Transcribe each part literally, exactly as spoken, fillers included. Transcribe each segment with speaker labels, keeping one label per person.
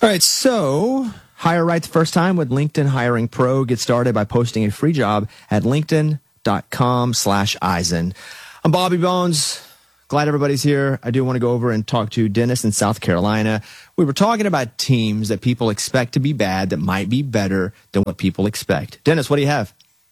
Speaker 1: All right, so hire right the first time with LinkedIn Hiring Pro. Get started by posting a free job at linkedin.com slash Eisen. I'm Bobby Bones. Glad everybody's here. I do want to go over and talk to Dennis in South Carolina. We were talking about teams that people expect to be bad that might be better than what people expect. Dennis, what do you have?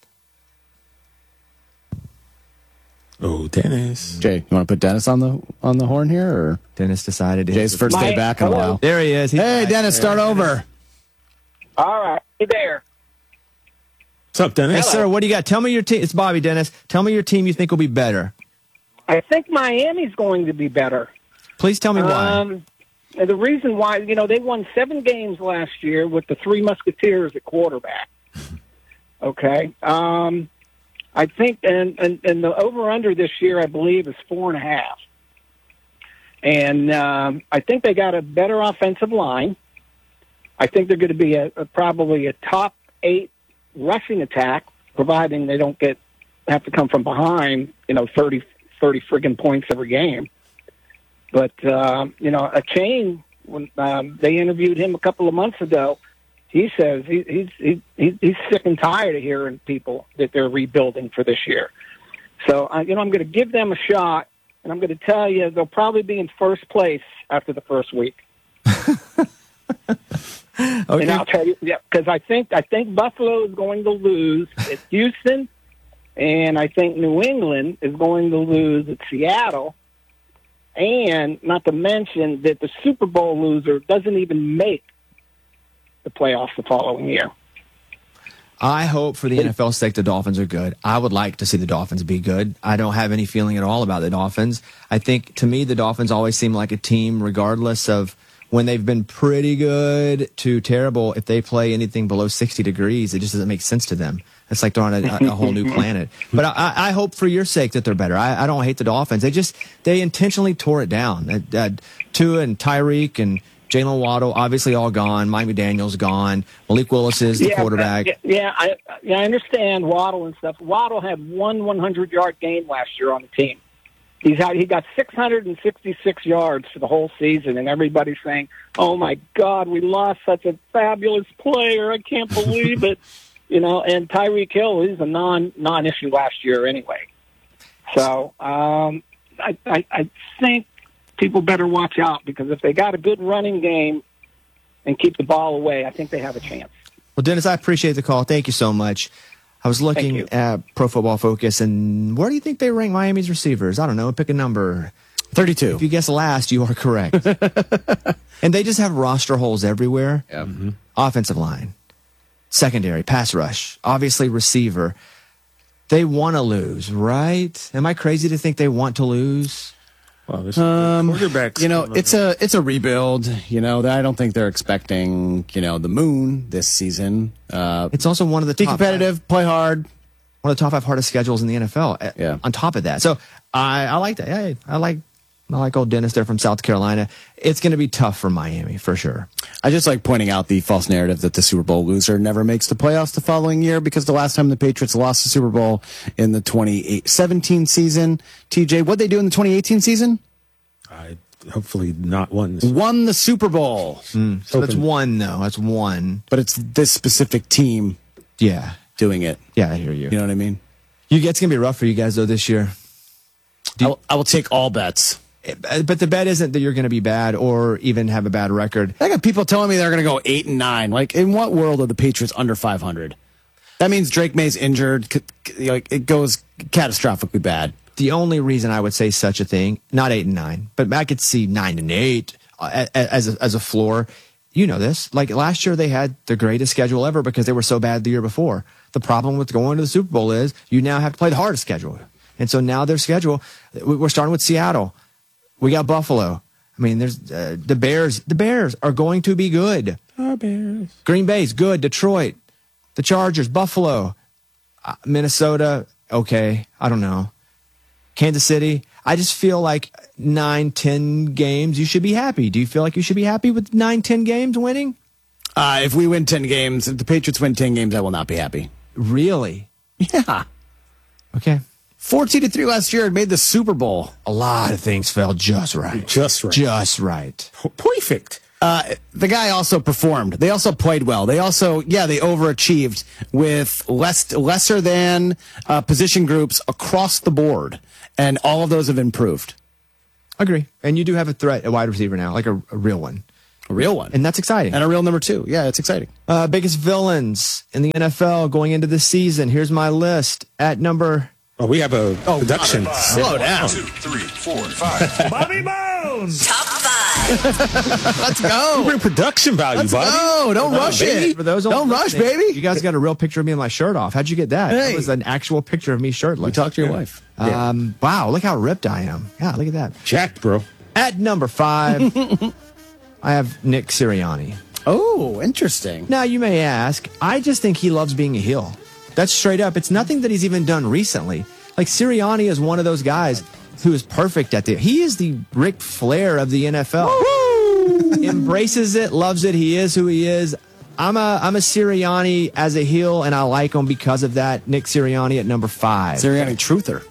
Speaker 2: Oh, Dennis.
Speaker 3: Jay, you want to put Dennis on the on the horn here, or
Speaker 1: Dennis decided to
Speaker 3: Jay's first
Speaker 4: My-
Speaker 3: day back in a
Speaker 4: hello?
Speaker 3: while?
Speaker 1: There he is. He's
Speaker 3: Hey,
Speaker 1: back.
Speaker 3: Dennis, start over.
Speaker 4: All right, hey there.
Speaker 2: What's up, Dennis?
Speaker 1: Yes, sir. What do you got? Tell me your team. It's Bobby, Dennis. Tell me your team you think will be better.
Speaker 4: I think Miami's going to be better.
Speaker 1: Please tell me why.
Speaker 4: Um, and the reason why, you know, they won seven games last year with the Three Musketeers at quarterback. Okay. Um, I think, and, and, and the over-under this year, I believe, is four and a half. And um, I think they got a better offensive line. I think they're going to be a, a probably a top eight rushing attack, providing they don't get have to come from behind, you know, thirty, thirty friggin' points every game. But, um, you know, a chain, when um, they interviewed him a couple of months ago, he says he, he's, he, he, he's sick and tired of hearing people that they're rebuilding for this year. So, uh, you know, I'm going to give them a shot, and I'm going to tell you they'll probably be in first place after the first week.
Speaker 1: Okay.
Speaker 4: And I'll tell you, yeah, because I think I think Buffalo is going to lose at Houston, and I think New England is going to lose at Seattle. And not to mention that the Super Bowl loser doesn't even make the playoffs the following year.
Speaker 1: I hope for the N F L's sake the Dolphins are good. I would like to see the Dolphins be good. I don't have any feeling at all about the Dolphins. I think, to me, the Dolphins always seem like a team, regardless of when they've been pretty good to terrible. If they play anything below sixty degrees, it just doesn't make sense to them. It's like they're on a, a whole new planet. But I, I hope for your sake that they're better. I, I don't hate the Dolphins. They just, they intentionally tore it down. Uh, uh, Tua and Tyreek and Jalen Waddle, obviously all gone. Mike McDaniel's gone. Malik Willis is the
Speaker 4: yeah,
Speaker 1: quarterback.
Speaker 4: Yeah, yeah, I, yeah, I understand Waddle and stuff. Waddle had one hundred-yard game last year on the team. He's had, he got six hundred sixty-six yards for the whole season, and everybody's saying, oh, my God, we lost such a fabulous player. I can't believe it. You know, and Tyreek Hill is a non, non-issue last year anyway. So um, I, I, I think people better watch out, because if they got a good running game and keep the ball away, I think they have a chance.
Speaker 1: Well, Dennis, I appreciate the call. Thank you so much. I was looking at Pro Football Focus, and where do you think they rank Miami's receivers? I don't know. Pick a number.
Speaker 3: thirty-two.
Speaker 1: If you guess last, you are correct. And they just have roster holes everywhere.
Speaker 3: Yep.
Speaker 1: Mm-hmm. Offensive line, secondary, pass rush, obviously receiver. They want to lose, right? Am I crazy to think they want to lose?
Speaker 2: Well, this
Speaker 3: Um,
Speaker 2: quarterbacks.
Speaker 3: You know, it's a it's a rebuild. You know, I don't think they're expecting you know the moon this season. Uh,
Speaker 1: It's also one of the
Speaker 3: be
Speaker 1: top
Speaker 3: competitive, play hard.
Speaker 1: one of the top five hardest schedules in the N F L.
Speaker 3: Yeah.
Speaker 1: On top of that, so I, I like that. Hey, I like I like old Dennis there from South Carolina. It's going to be tough for Miami for sure.
Speaker 3: I just like pointing out the false narrative that the Super Bowl loser never makes the playoffs the following year, because the last time the Patriots lost the Super Bowl in the twenty seventeen season, T J, what'd they do in the twenty eighteen season?
Speaker 2: I, hopefully not one.
Speaker 3: Won the Super Bowl.
Speaker 1: Mm. So that's one though. That's one.
Speaker 3: But it's this specific team
Speaker 1: Yeah.
Speaker 3: doing it.
Speaker 1: Yeah, I hear you.
Speaker 3: You know what I mean?
Speaker 1: You it's going to be rough for you guys though this year.
Speaker 3: I will, I will take all bets.
Speaker 1: But the bet isn't that you're going to be bad or even have a bad record.
Speaker 3: I got people telling me they're going to go eight and nine. Like, in what world are the Patriots under five hundred? That means Drake May's injured. C- c- like, it goes catastrophically bad.
Speaker 1: The only reason I would say such a thing, not eight and nine, but I could see nine and eight uh, as a, as a floor. You know this. Like last year, they had the greatest schedule ever because they were so bad the year before. The problem with going to the Super Bowl is you now have to play the hardest schedule, and so now their schedule. We're starting with Seattle. We got Buffalo. I mean, there's uh, the Bears. The Bears are going to be good.
Speaker 2: Our Bears.
Speaker 1: Green Bay's good. Detroit, the Chargers, Buffalo, uh, Minnesota. Okay, I don't know. Kansas City. I just feel like nine, ten games. You should be happy. Do you feel like you should be happy with nine, ten games winning?
Speaker 3: Uh, if we win ten games, if the Patriots win ten games, I will not be happy.
Speaker 1: Really?
Speaker 3: Yeah.
Speaker 1: Okay.
Speaker 3: fourteen to three last year, it made the Super Bowl.
Speaker 1: A lot of things fell just right.
Speaker 2: Just right.
Speaker 1: Just right.
Speaker 2: Perfect.
Speaker 3: Uh, the guy also performed. They also played well. They also, yeah, they overachieved with less lesser than uh, position groups across the board, and all of those have improved.
Speaker 1: Agree. And you do have a threat, a wide receiver now, like a, a real one.
Speaker 3: A real one.
Speaker 1: And that's exciting.
Speaker 3: And a real number two. Yeah, it's exciting.
Speaker 1: Uh, biggest villains in the N F L going into this season. Here's my list. At number...
Speaker 2: Oh, we have a
Speaker 3: Oh,
Speaker 2: production.
Speaker 3: Slow down.
Speaker 5: Two, three, four, five.
Speaker 6: Bobby Bones.
Speaker 7: Top five.
Speaker 3: Let's go.
Speaker 2: Bring production value,
Speaker 3: Let's
Speaker 2: Bobby.
Speaker 3: go. Don't
Speaker 2: Come on,
Speaker 3: rush
Speaker 2: baby.
Speaker 3: it.
Speaker 1: For those
Speaker 3: Don't
Speaker 1: only
Speaker 3: rush,
Speaker 1: listening,
Speaker 3: baby.
Speaker 1: You guys got a real picture of me with my shirt off. How'd you get that?
Speaker 3: Hey.
Speaker 1: That was an actual picture of me shirtless.
Speaker 3: We talked to your wife.
Speaker 1: Um, wow, look how ripped I am. Yeah, look at that.
Speaker 2: Jacked, bro.
Speaker 1: At number five, I have Nick Sirianni.
Speaker 3: Oh, interesting.
Speaker 1: Now, you may ask, I just think he loves being a heel. That's straight up. It's nothing that he's even done recently. Like, Sirianni is one of those guys who is perfect at the... He is the Ric Flair of the N F L. Embraces it, loves it. He is who he is. I'm a I'm a Sirianni as a heel, and I like him because of that. Nick Sirianni at number five.
Speaker 3: Sirianni Truther.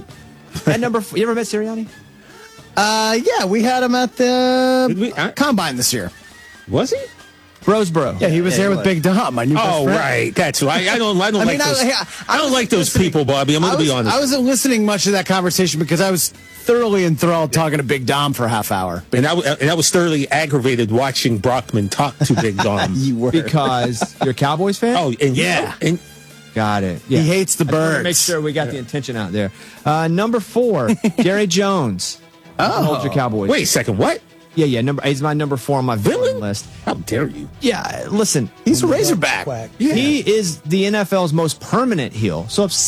Speaker 1: At number... f- You ever met Sirianni?
Speaker 3: Uh, yeah, we had him at the
Speaker 2: Did we- I-
Speaker 3: Combine this year.
Speaker 2: Was he?
Speaker 1: Brosboro.
Speaker 3: Yeah, he was there with Big Dom, my new best
Speaker 2: Oh,
Speaker 3: friend.
Speaker 2: right. That's why I, I don't. I don't
Speaker 3: I
Speaker 2: like
Speaker 3: mean, I-
Speaker 2: those.
Speaker 3: I-
Speaker 2: I,
Speaker 3: I
Speaker 2: don't
Speaker 3: was
Speaker 2: like those
Speaker 3: listening-
Speaker 2: people, Bobby. I'm going
Speaker 3: I
Speaker 2: to
Speaker 3: was,
Speaker 2: be honest.
Speaker 3: I wasn't listening much to that conversation because I was thoroughly enthralled talking to Big Dom for a half hour.
Speaker 2: and I, w- and I was thoroughly aggravated watching Brockman talk to Big Dom.
Speaker 3: You were.
Speaker 1: Because you're a Cowboys fan?
Speaker 2: Oh, and
Speaker 3: Yeah.
Speaker 2: and
Speaker 1: Got it. Yeah.
Speaker 3: He hates the
Speaker 1: I just wanted to
Speaker 3: birds.
Speaker 1: make sure we got the intention out there. Uh, number four, Jerry Jones. Oh. Hold your Cowboys.
Speaker 2: wait a second. What?
Speaker 1: Yeah, yeah. Number He's my number four on my villain
Speaker 2: Villain?
Speaker 1: list.
Speaker 2: How dare you?
Speaker 1: Yeah, listen.
Speaker 3: He's a Razorback.
Speaker 1: He is the N F L's most permanent heel. So if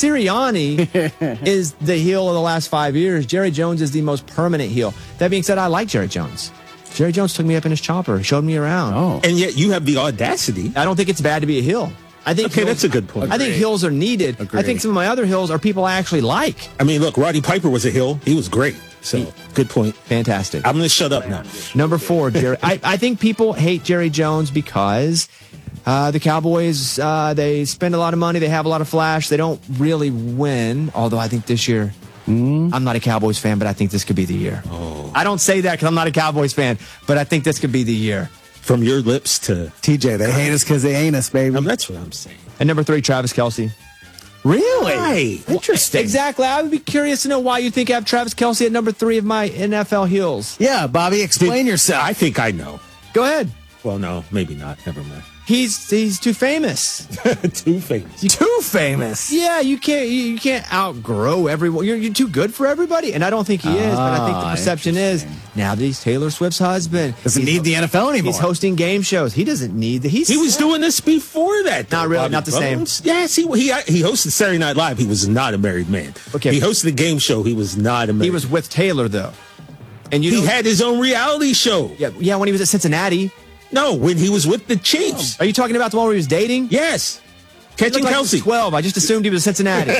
Speaker 1: Sirianni is the heel of the last five years, Jerry Jones is the most permanent heel. That being said, I like Jerry Jones. Jerry Jones took me up in his chopper, showed me around.
Speaker 3: Oh.
Speaker 2: And yet you have the audacity.
Speaker 1: I don't think it's bad to be a heel. I think
Speaker 2: Okay,
Speaker 1: heels-
Speaker 2: that's a good point.
Speaker 1: I think heels are needed. I
Speaker 3: Agreed.
Speaker 1: think some of my other heels are people I actually like.
Speaker 2: I mean, look, Roddy Piper was a hill. He was great. So good point.
Speaker 1: Fantastic.
Speaker 2: I'm going to shut up now.
Speaker 1: Number four, Jerry. I, I think people hate Jerry Jones because uh, the Cowboys, uh, they spend a lot of money. They have a lot of flash. They don't really win. Although I think this year, I'm not a Cowboys fan, but I think this could be the year.
Speaker 2: Oh.
Speaker 1: I don't say that because I'm not a Cowboys fan, but I think this could be the year.
Speaker 2: From your lips to.
Speaker 3: T J, they hate us because they ain't us, baby.
Speaker 2: Um, that's what I'm saying.
Speaker 1: And number three, Travis Kelce.
Speaker 3: Really?
Speaker 2: Right.
Speaker 3: Interesting.
Speaker 1: Exactly. I would be curious to know why you think I have Travis Kelce at number three of my N F L heels.
Speaker 3: Yeah, Bobby, explain yourself.
Speaker 2: I think I know.
Speaker 1: Go ahead.
Speaker 2: Well, no, maybe not. Never mind.
Speaker 1: He's he's too famous.
Speaker 2: Too famous.
Speaker 3: Too famous.
Speaker 1: Yeah, you can't you you can't outgrow everyone. You're you're too good for everybody, and I don't think he is. But I think the
Speaker 3: Ah,
Speaker 1: perception is now that he's Taylor Swift's husband,
Speaker 3: Doesn't
Speaker 1: he's-
Speaker 3: need the N F L anymore.
Speaker 1: He's hosting game shows. He doesn't need the. He's
Speaker 2: He was doing this before that.
Speaker 1: Not
Speaker 2: though,
Speaker 1: really,
Speaker 2: Bobby
Speaker 1: not the same.
Speaker 2: Bones. Yes, he he he hosted Saturday Night Live. He was not a married man.
Speaker 1: Okay.
Speaker 2: He hosted a game show. He was not a married.
Speaker 1: He was with Taylor though, and you
Speaker 2: He
Speaker 1: know-
Speaker 2: had his own reality show.
Speaker 1: yeah yeah when he was at Cincinnati.
Speaker 2: No, when he was with the Chiefs.
Speaker 1: Are you talking about the one where he was dating?
Speaker 2: Yes.
Speaker 1: He
Speaker 2: Catching
Speaker 1: looked like he was
Speaker 2: Kelsey.
Speaker 1: twelve. I just assumed he was at Cincinnati.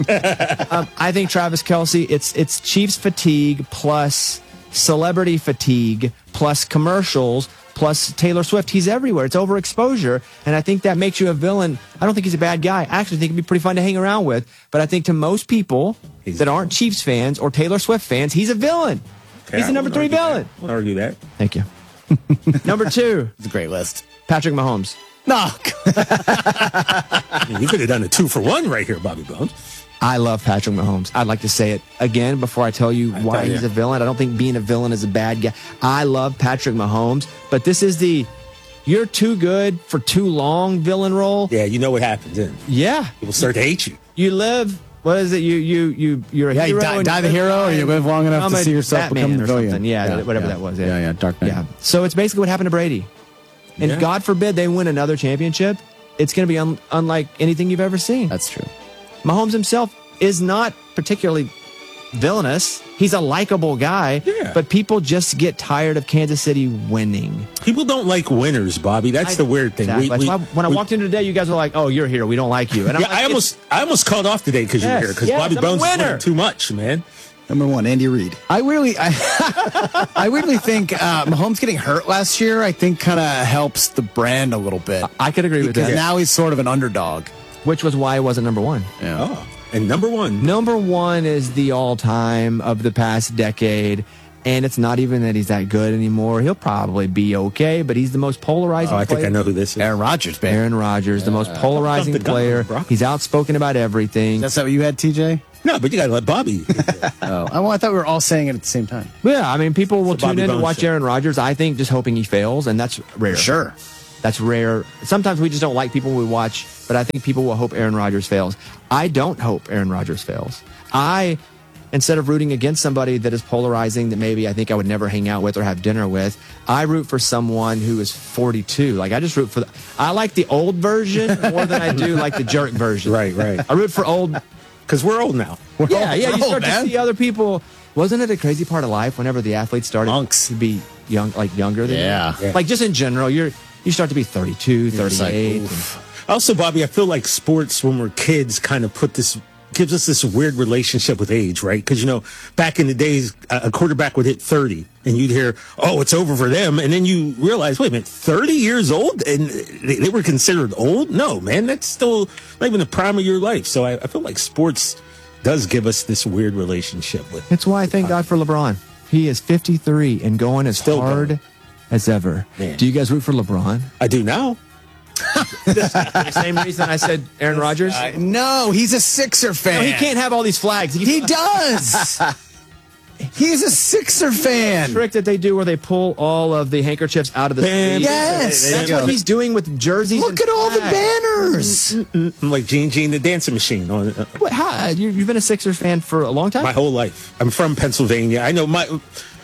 Speaker 1: um, I think Travis Kelce. It's it's Chiefs fatigue plus celebrity fatigue plus commercials plus Taylor Swift. He's everywhere. It's overexposure, and I think that makes you a villain. I don't think he's a bad guy. I actually think he'd be pretty fun to hang around with. But I think to most people
Speaker 2: He's-
Speaker 1: that aren't Chiefs fans or Taylor Swift fans, he's a villain.
Speaker 2: Okay,
Speaker 1: he's
Speaker 2: I
Speaker 1: the number
Speaker 2: won't
Speaker 1: three
Speaker 2: argue that.
Speaker 1: villain.
Speaker 2: I won't argue that.
Speaker 1: Thank you. Number two,
Speaker 3: It's a great list.
Speaker 1: Patrick Mahomes.
Speaker 3: No.
Speaker 2: I mean, you could have done a two for one right here, Bobby Bones.
Speaker 1: I love Patrick Mahomes. I'd like to say it again before I tell you why
Speaker 2: tell you.
Speaker 1: he's a villain. I don't think being a villain is a bad guy. I love Patrick Mahomes, but this is the you're too good for too long villain role.
Speaker 2: Yeah, you know what happens then.
Speaker 1: Yeah.
Speaker 2: People start to hate you.
Speaker 1: You live what is it? You you you you're a
Speaker 3: Yeah, you
Speaker 1: hero
Speaker 3: die,
Speaker 1: and
Speaker 3: die the
Speaker 1: live
Speaker 3: hero, or you live long enough
Speaker 1: become
Speaker 3: to
Speaker 1: a
Speaker 3: see yourself
Speaker 1: Batman
Speaker 3: become the
Speaker 1: or
Speaker 3: villain.
Speaker 1: something. Yeah, whatever that was. Yeah.
Speaker 3: Yeah, yeah, Dark Knight.
Speaker 1: Yeah. So it's basically what happened to Brady. And
Speaker 2: Yeah.
Speaker 1: God forbid they win another championship, it's going to be un- unlike anything you've ever seen.
Speaker 3: That's true.
Speaker 1: Mahomes himself is not particularly villainous. He's a likable guy,
Speaker 2: Yeah.
Speaker 1: but people just get tired of Kansas City winning.
Speaker 2: People don't like winners, Bobby. That's the weird thing.
Speaker 1: Exactly.
Speaker 2: We-
Speaker 1: That's
Speaker 2: we-
Speaker 1: why when I
Speaker 2: we-
Speaker 1: walked in today, you guys were like, "Oh, you're here. We don't like you." And I'm
Speaker 2: Yeah,
Speaker 1: like,
Speaker 2: I almost, I almost called off today because
Speaker 1: Yes,
Speaker 2: you're here. Because
Speaker 1: yes,
Speaker 2: Bobby
Speaker 1: I'm a
Speaker 2: Bones is
Speaker 1: winner.
Speaker 2: winning too much, man.
Speaker 3: Number one, Andy Reid. I really, I, I weirdly think uh, Mahomes getting hurt last year, I think kind of helps the brand a little bit.
Speaker 1: I could agree with
Speaker 3: Because
Speaker 1: that.
Speaker 3: now he's sort of an underdog.
Speaker 1: Which was why he wasn't number one.
Speaker 2: Oh, and number one.
Speaker 1: Number one is the all-time of the past decade, And it's not even that he's that good anymore. He'll probably be okay, but he's the most polarizing
Speaker 2: Oh, I
Speaker 1: player.
Speaker 2: think I know who this is.
Speaker 3: Aaron Rodgers, man.
Speaker 1: Aaron Rodgers, the most polarizing
Speaker 2: the gun,
Speaker 1: player.
Speaker 2: bro.
Speaker 1: He's outspoken about everything.
Speaker 3: That's not what you had, T J?
Speaker 2: No, but you got to let Bobby.
Speaker 3: Oh, well, I thought we were all saying it at the same time.
Speaker 1: Yeah, I mean, people will
Speaker 2: It's the
Speaker 1: tune
Speaker 2: Bobby
Speaker 1: in to
Speaker 2: Bones
Speaker 1: watch
Speaker 2: show.
Speaker 1: Aaron Rodgers, I think, just hoping he fails, and that's rare.
Speaker 3: Sure.
Speaker 1: That's rare. Sometimes we just don't like people we watch, but I think people will hope Aaron Rodgers fails. I don't hope Aaron Rodgers fails. I, instead of rooting against somebody that is polarizing that maybe I think I would never hang out with or have dinner with, I root for someone who is forty-two. Like, I just root for the, I like the old version more than I do like the jerk version.
Speaker 2: Right, right.
Speaker 1: I root for old.
Speaker 2: Because we're old now. We're
Speaker 1: Yeah,
Speaker 2: old.
Speaker 1: yeah. You
Speaker 3: old,
Speaker 1: start
Speaker 3: man.
Speaker 1: to see other people. Wasn't it a crazy part of life whenever the athletes started
Speaker 3: Monks.
Speaker 1: to be young, like younger than
Speaker 3: Yeah.
Speaker 1: you?
Speaker 2: Yeah.
Speaker 1: Like just in general, you're you start to be thirty-two,
Speaker 3: just like,
Speaker 1: thirty-eight.
Speaker 2: Also, Bobby, I feel like sports, when we're kids, kind of put this, gives us this weird relationship with age, right? Because, you know, back in the days, a a quarterback would hit thirty, and you'd hear, oh, it's over for them. And then you realize, wait a minute, thirty years old? And they, they were considered old? No, man, that's still not even the prime of your life. So I, I feel like sports does give us this weird relationship with
Speaker 1: It's why I thank God for LeBron. He is fifty-three and going as
Speaker 2: Still
Speaker 1: hard
Speaker 2: going.
Speaker 1: as ever.
Speaker 2: Man.
Speaker 1: Do you guys root for LeBron?
Speaker 2: I do now.
Speaker 1: The same reason I said Aaron Rodgers.
Speaker 3: Uh, no, he's a Sixer fan.
Speaker 1: No, he can't have all these flags. He,
Speaker 3: He does. He's a Sixer fan.
Speaker 1: trick that they do where they pull all of the handkerchiefs out of the
Speaker 2: Bam.
Speaker 1: sleeves.
Speaker 3: Yes.
Speaker 2: There
Speaker 1: That's
Speaker 2: you
Speaker 1: what
Speaker 2: go.
Speaker 1: he's doing with jerseys.
Speaker 3: Look
Speaker 1: and
Speaker 3: at all the
Speaker 1: flags.
Speaker 3: banners.
Speaker 2: I'm like Gene Gene the Dancing Machine on uh,
Speaker 1: What, how, you, you've been a Sixers fan for a long time?
Speaker 2: my whole life. I'm from Pennsylvania. I know my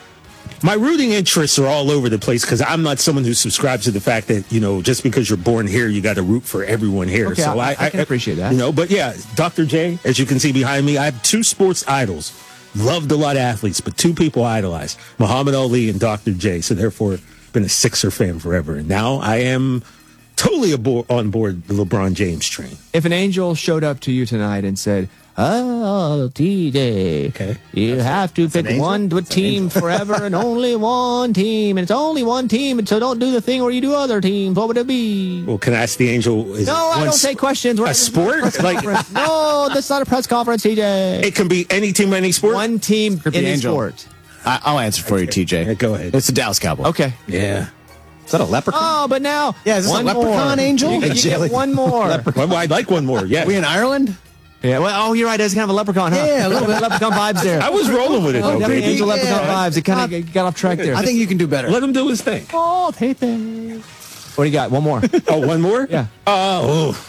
Speaker 2: my rooting interests are all over the place because I'm not someone who subscribes to the fact that, you know, just because you're born here, you got to root for everyone here.
Speaker 1: Okay,
Speaker 2: so
Speaker 1: I-
Speaker 2: I,
Speaker 1: I can appreciate that.
Speaker 2: You know, but yeah, Doctor J, as you can see behind me, I have two sports idols. Loved a lot of athletes, but two people I idolize, Muhammad Ali and Doctor J. So therefore, been a Sixer fan forever. And now I am totally abo- on board the LeBron James train.
Speaker 1: If an angel showed up to you tonight and said, "Oh, T J,
Speaker 2: Okay.
Speaker 1: you have to pick
Speaker 3: angel?
Speaker 1: one
Speaker 3: That's an
Speaker 1: team forever and only one team, and it's only one team, and so don't do the thing where you do other teams. What would it be?"
Speaker 2: Well, can I ask the angel? Is
Speaker 1: No,
Speaker 2: it
Speaker 1: I
Speaker 2: one
Speaker 1: don't
Speaker 2: s-
Speaker 1: take questions. We're
Speaker 2: A
Speaker 1: not- this is not
Speaker 2: sport?
Speaker 1: press
Speaker 2: Like-
Speaker 1: conference. No, that's not a press conference, T J.
Speaker 2: It can be any team, any sport.
Speaker 1: One team in
Speaker 3: the
Speaker 1: the
Speaker 3: angel.
Speaker 1: sport.
Speaker 3: I, I'll answer for you, T J.
Speaker 2: Yeah, go ahead.
Speaker 3: It's the Dallas Cowboys.
Speaker 1: Okay.
Speaker 2: Yeah.
Speaker 3: Is that a leprechaun?
Speaker 1: Oh, but now,
Speaker 3: Yeah, is this a
Speaker 1: one
Speaker 3: leprechaun
Speaker 1: more.
Speaker 3: angel?
Speaker 1: You, you get one more.
Speaker 2: Well, I'd like one more. Yeah.
Speaker 3: Are we in Ireland?
Speaker 1: Yeah. Well, oh, you're right. It's kind of a leprechaun, huh?
Speaker 3: Yeah, a little bit.
Speaker 1: leprechaun vibes there.
Speaker 2: I was rolling with it,
Speaker 1: Oh,
Speaker 2: though,
Speaker 1: definitely
Speaker 2: baby.
Speaker 1: angel leprechaun
Speaker 3: Yeah.
Speaker 1: vibes. It kind of got off track there.
Speaker 3: I think you can do better.
Speaker 2: Let him do his thing.
Speaker 1: Oh, Pepe. What do you got? One more.
Speaker 2: Oh, one more?
Speaker 1: Yeah.
Speaker 2: Uh, oh.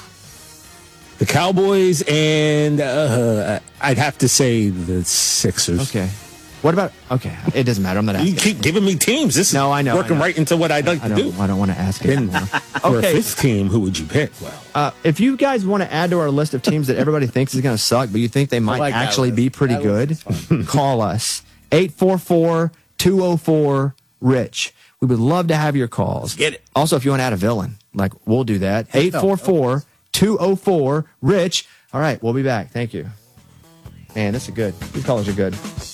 Speaker 2: The Cowboys and uh, I'd have to say the Sixers.
Speaker 1: Okay. What about? Okay, it doesn't matter. I'm not
Speaker 2: You
Speaker 1: asking.
Speaker 2: keep giving me teams. This
Speaker 1: No,
Speaker 2: is
Speaker 1: I know,
Speaker 2: working
Speaker 1: I know.
Speaker 2: right into what I'd like
Speaker 1: I
Speaker 2: to do.
Speaker 1: don't. I don't want to ask it
Speaker 2: Then
Speaker 1: anymore.
Speaker 2: for a
Speaker 1: Okay.
Speaker 2: fifth team, who would you pick? Well,
Speaker 1: Uh, if you guys want to add to our list of teams that everybody thinks is going to suck, but you think they might
Speaker 3: like that
Speaker 1: actually
Speaker 3: list.
Speaker 1: be pretty
Speaker 3: That
Speaker 1: good, call us eight four four, two oh four, RICH. We would love to have your calls.
Speaker 3: Get it.
Speaker 1: Also, if you want to add a villain, like we'll do that. eight four four, two oh four, RICH. All right, we'll be back. Thank you. Man, this is good. These callers are good.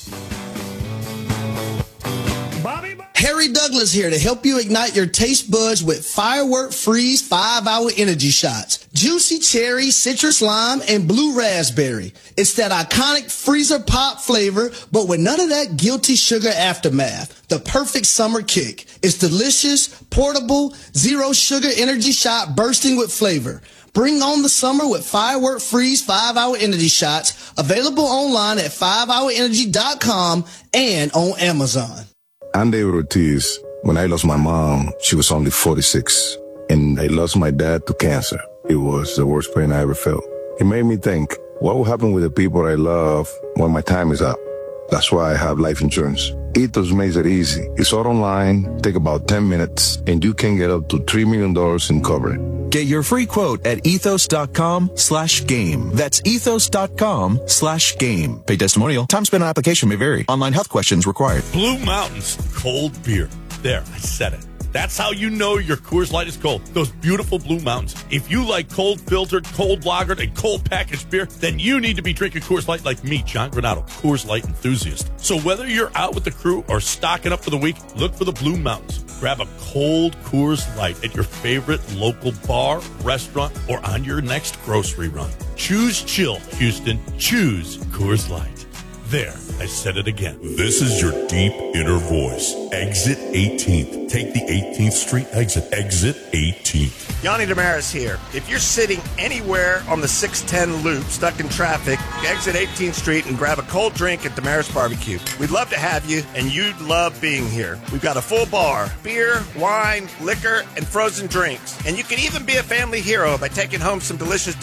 Speaker 6: Harry Douglas here to help you ignite your taste buds with Firework Freeze five hour Energy Shots. Juicy cherry, citrus lime, and blue raspberry. It's that iconic freezer pop flavor, but with none of that guilty sugar aftermath. The perfect summer kick. It's delicious, portable, zero sugar energy shot bursting with flavor. Bring on the summer with Firework Freeze five hour Energy Shots. Available online at five hour energy dot com and on Amazon.
Speaker 5: I'm David Ortiz. When I lost my mom, she was only forty-six. And I lost my dad to cancer. It was the worst pain I ever felt. It made me think, what will happen with the people I love when my time is up? That's why I have life insurance. Ethos makes it easy. It's all online, take about ten minutes, and you can get up to three million dollars in coverage.
Speaker 8: Get your free quote at ethos.com slash game. That's ethos.com slash game. Pay testimonial. Time spent on application may vary. Online health questions required.
Speaker 9: Blue Mountains cold beer. There, I said it. That's how you know your Coors Light is cold. Those beautiful Blue Mountains. If you like cold filtered, cold lagered, and cold packaged beer, then you need to be drinking Coors Light like me, John Granado, Coors Light enthusiast. So whether you're out with the crew or stocking up for the week, look for the Blue Mountains. Grab a cold Coors Light at your favorite local bar, restaurant, or on your next grocery run. Choose chill, Houston. Choose Coors Light. There, I said it again. This is your deep inner voice. Exit eighteenth. Take the eighteenth Street exit. Exit eighteenth.
Speaker 10: Yanni Damaris here. If you're sitting anywhere on the six ten loop, stuck in traffic, exit eighteenth Street and grab a cold drink at Damaris Barbecue. We'd love to have you, and you'd love being here. We've got a full bar, beer, wine, liquor, and frozen drinks. And you can even be a family hero by taking home some delicious